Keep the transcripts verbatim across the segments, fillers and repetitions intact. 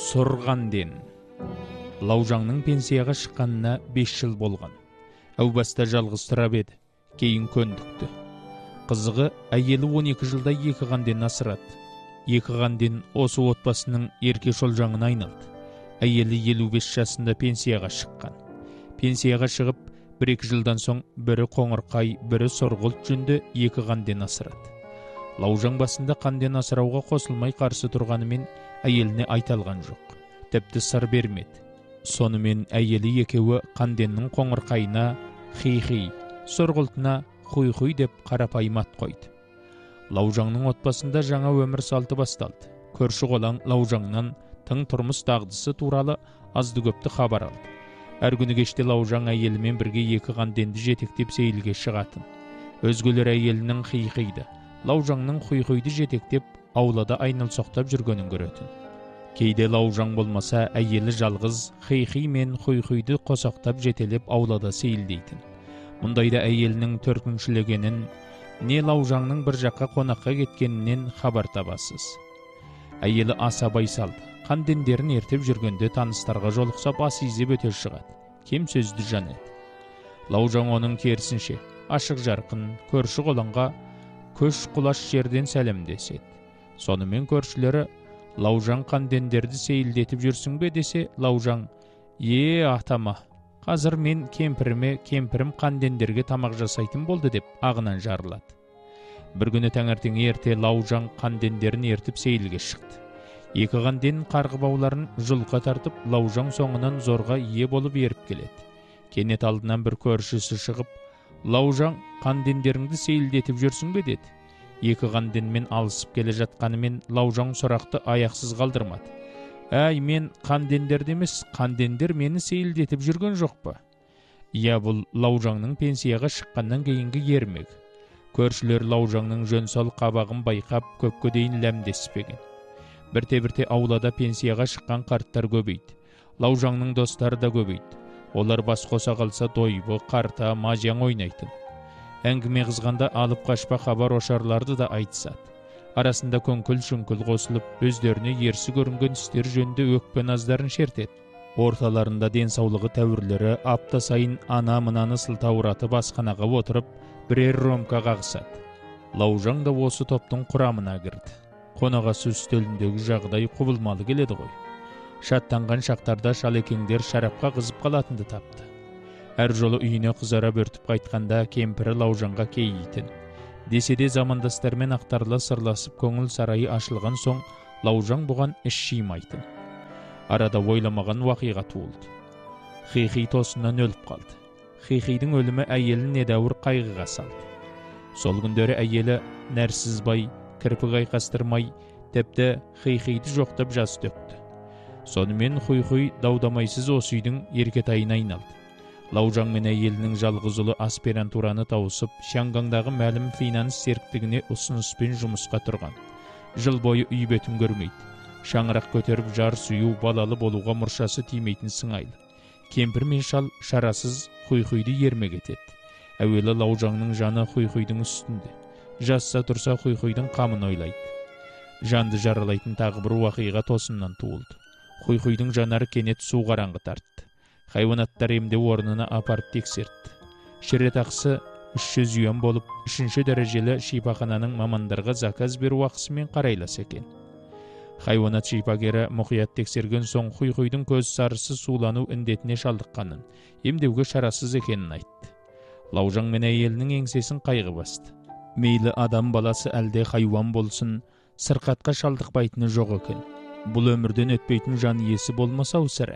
Сұрғанден. Лаужаңның пенсияға шыққанына бес жыл болған. Әу баста жалғыз тұрап еді, кейін көндікті. Қызығы, әйелі он екі жылда екі қанден асырады. Екі қанден осы отбасының ерке шолжаңына айналды. Әйелі елу бес жасында пенсияға шыққан. Пенсияға шығып, бір-екі жылдан соң бірі қоңырқай, бірі сұрғылт жүнді екі қанден асырады. Лаужаң басында қанден асырауға қосылмай қарсы тұрғанымен әйеліне айта алған жоқ. Тіпті сыр бермеді. Сонымен әйелі екеуі қанденнің қоңырқайына хи-хи, сұрғылтына хуй-хуй деп қарапайым ат қойды. Лаужаңның отбасында жаңа өмір салты басталды. Көрші қолаң Лаужаңнан тың тұрмыс дағдысы туралы азды-көпті хабар алды. Әр күні кеште Лаужаң әйелімен бірге екі қанденді жетектеп сейілге шығатын. Өзгелер әйелінің хи-хиді, Лаужаңның хуй-хуйды жетектеп аулада айналсоқтап жүргенін көретін. Кейде Лаужаң болмаса, әйелі жалғыз хи-хи мен хуй-хуйды қосақтап жетелеп аулада сейілдейтін. Мұндайда әйелінің төркіншілегенін, не Лаужаңның бір жаққа қонаққа кеткенінен хабар табасыз. Әйелі аса байсалды. Қандендерін ертіп жүргенде таныстарға жолықса бас изеп өте шығады. Кем сөзді жан еді. Лаужаң оның керісінше, ашық жарқын, көрші қолаңға көш құлаш жерден сәлемдеседі. Сонымен көршілері Лаужаң қандендерді сейілдетіп жүрсің бе десе, Лаужаң: «Е, атама, қазір мен кемпіріме, кемпірім қандендерге тамақ жасайтын болды» деп ағынан жарылады. Бір күні таңертең ерте Лаужаң қандендерін ертіп сейілге шықты. Екі қанден қарғы бауларын жұлқа тартып, Лаужаң соңынан зорға ие болып еріп келеді. Кенет алдынан бір көршісі шығып: «Лаужаң, қандендеріңді сейілдетіп жүрсің бе?» деді. Екі қанденмен алысып келе жатқанымен Лаужаң сұрақты аяқсыз қалдырмады. «Әй, мен қандендерді емес, қандендер мені сейілдетіп жүрген жоқ па?» «Иә, бұл Лаужаңның пенсияға шыққаннан кейінгі ермегі». Көршілер Лаужаңның жөн-сол қабағын байқап, көпке дейін ләмдеспеген. Бірте-бірте аулада пенсияға шыққан қарттар көбейді. Лаужаңның достары да көбейді. Олар бас қоса қалса дойбы, қарта, мажяң ойнайтын. Әңгіме қызғанда алып қашпа хабар ошарларды да айтысады. Арасында көңкіл-шүңкіл қосылып, өздеріне ерсі көрінген істер жөнінде өкпе наздарын шертеді. Орталарында денсаулығы тәуірлері апта сайын ана-мынаны сылтауратып асханаға отырып, бірер ромка қағысады. Лаужаң да осы топтың құрамына кірді. Қонағасы үстеліндегі жағдай құбылмалы келеді ғой. Шаттанған шақтарда шалекеңдер шарапқа қызып қалатынды тапты. Әр жолы үйіне қызара бөртіп қайтқанда кемпірі Лаужаңға кейитін. Десе де замандастармен ақтарыла сырласып көңіл сарайы ашылған соң Лаужаң бұған іш жимайтын. Арада ойламаған уақиға туылды. Хи-хи тосынан өліп қалды. Хи-хидің өлімі әйелін недәуір қайғыға салды. Сол күндері әйелі нәрсізбай, кірпік айқастырмай, тіпті хи-хиді жоқтап жас төкті. Сонымен хуй-хуй даудамайсыз осы үйдің еркетайына айналды. Лаужаң мен әйелінің жалғыз ұлы аспирантураны тауысып, Шаңғаңдағы мәлім финанс серіктігіне ұсыныспен жұмысқа тұрған. Жыл бойы үй бетін көрмейді. Шаңырақ көтеріп жар сұю, балалы болуға мұршасы тимейтін сыңайлы. Кемпір мен шал шарасыз хуй-хуйды ермек етеді. Әуелі Лаужаңның жаны хуй-хуйдың үстінде. Жасса тұрса хуй-хуйдың қамын ойлайды. Жанды жаралайтын тағы бір уақиға тосыннан туылды. Хуй-хуйдың жанары кенет су қараңғы тартты. Хайуанаттар емде орнына апарып тексертті. Шірет ақысы үш жүз юан болып, үшінші дәрежелі шипахананың мамандарға заказ беру ақысымен қарайлас екен. Хайуанат шипагері мұқият тексерген соң хуй-хуйдың көз сарысы сулану індетіне шалдыққанын, емдеуге шарасыз екенін айтты. Лаужаң мен әйелінің еңсесін қайғы басты. Мейлі адам баласы әлде хайуан болсын, сырқатқа шалдықпайтыны жоқ екен. Бұл өмірден өтпейтін жан иесі болмаса сірә.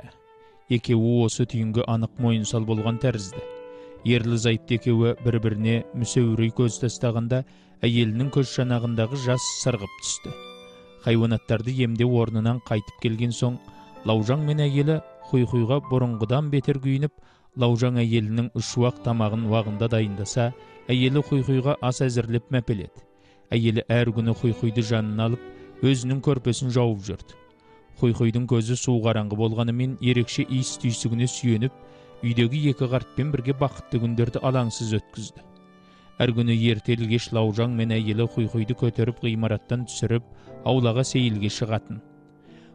Екеуі осы түйінгі анық мойынсал болған тәрізді. Ерлі-зайыпты екеуі бір-біріне мүсеурей көз тастағанда әйелінің көз жанағындағы жас сырғып түсті. Хайуанаттарды емдеу орнынан қайтып келген соң, Лаужаң мен әйелі хуй-хуйға бұрынғыдан бетер күйініп, Лаужаң әйелінің үш уақ тамағын уағында дайындаса, әйелі хуй-хуйға ас әзірлеп мәпеледі. Әйелі әр күні хуй-хуйды жанына алып, өзінің көрпесін жауып жүрді. Хуй-хуйдың көзі су қараңғы болғанымен ерекше иіс түйсігіне сүйеніп, үйдегі екі қартпен бірге бақытты күндерді алаңсыз өткізді. Әр күні ертелі-кеш Лаужаң мен әйелі хуй-хуйды көтеріп ғимараттан түсіріп, аулаға сейілге шығатын.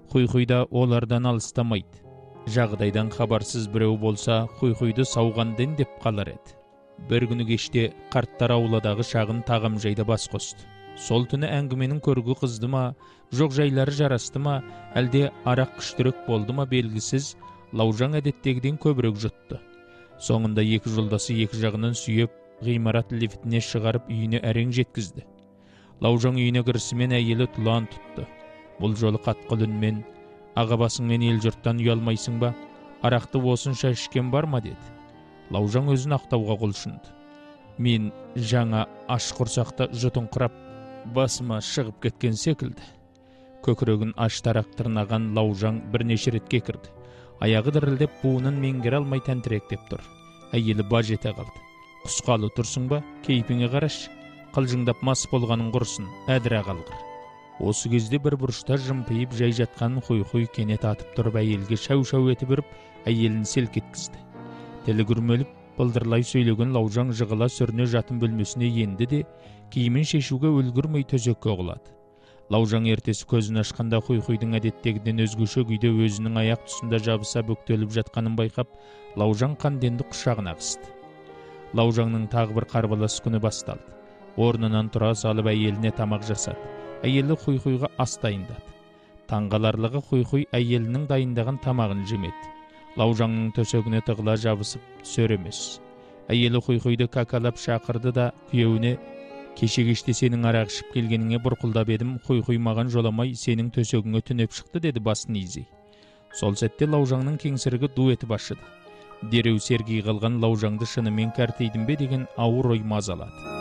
Құй-құйда олардан алыстамайды. Жағдайдан хабарсыз біреу болса, құй-құйды сауғанден деп қалар еді. Бір күні кеште қарттар ауладағы шағын тағам жайда бас қосты. Сол түні әңгіменің көргі қызды ма, жоқ жайлары жарасты ма, әлде арақ күштірек болды ма белгісіз, Лаужаң әдеттегіден көбірек жұтты. Соңында екі жолдасы екі жағынан сүйеп, ғимарат лифтіне шығарып үйіне әрең жеткізді. Лаужаң үйіне кірісімен әйелі тұлан тұтты. Бұл жолы қатқыл үнмен: «Аға басыңмен ел жұрттан ұялмайсың ба? Арақты осынша ішкен бар ма?» деді. Лаужаң өзін ақтауға құлшынды. «Мен жаңа аш құрсақта жұтыңқырап, басыма шығып кеткен секілді». Көкірегін аш тарақ тырнаған Лаужаң бірнеше ретке кірді. Аяғы дірілдеп, буынын меңгере алмай тәнтіректеп тұр. Әйелі баж ете қалды. «Құсқалы тұрсың ба? Кейпіңе қараш. Қылжыңдап мас болғаның құрсын, әдіре қалғыр». Осы кезде бір бұрышта жымпиып жай жатқан Құй-құй кенет атып тұрып әйелге шау-шау етіп үріп, әйелін селк еткізді. Тілі күрмеліп, былдырлай сөйлеген Лаужаң жығыла сүріне жатын бөлмесіне енді де, киімін шешуге үлгірмей төсекке құлады. Лаужаң ертесі көзін ашқанда Құй-құйдың әдеттегіден өзгеше күйде өзінің аяқ тұсында жабыса бүктеліп жатқанын байқап, Лаужаң қанденді құшағына қысты. Лаужаңның тағы бір қарбалас күні басталды. Орнынан тұра салып әйеліне тамақ жасады. Әйелі Құй-құйға ас дайындады. Таңғаларлығы Құй-құй әйелінің дайындаған тамағын жемеді. Лаужаңның төсегіне тығыла жабысып түсер емес. Әйелі Құй-құйды какалап шақырды да күйеуіне: «Кеше кеште сенің арақ ішіп келгеніңе бұрқылдап едім, Құй-құй маған жоламай сенің төсегіңе түнеп шықты» деді басын изей. Сол сәтте Лаужаңның кеңсірігі ду етіп ашыды. Дереу сергей қалған Лаужаңды шынымен кәртейдім бе деген ауыр ой мазалады.